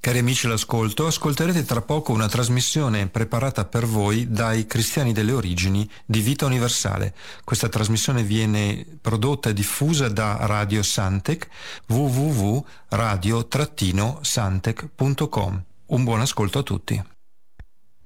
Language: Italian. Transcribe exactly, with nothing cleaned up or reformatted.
Cari amici all'ascolto, ascolterete tra poco una trasmissione preparata per voi dai cristiani delle origini di Vita Universale. Questa trasmissione viene prodotta e diffusa da Radio Santec, w w w punto radio santec punto com. Un buon ascolto a tutti.